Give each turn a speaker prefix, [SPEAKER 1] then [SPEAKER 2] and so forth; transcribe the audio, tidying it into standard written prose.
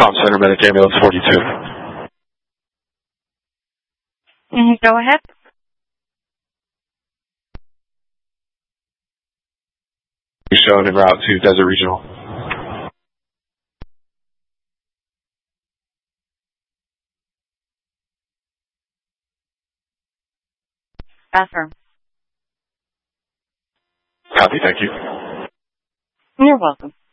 [SPEAKER 1] Palm Center Medic Ambulance 42.
[SPEAKER 2] Go ahead.
[SPEAKER 1] You're shown en route to Desert Regional.
[SPEAKER 2] Affirm.
[SPEAKER 1] Copy, thank you.
[SPEAKER 2] You're welcome.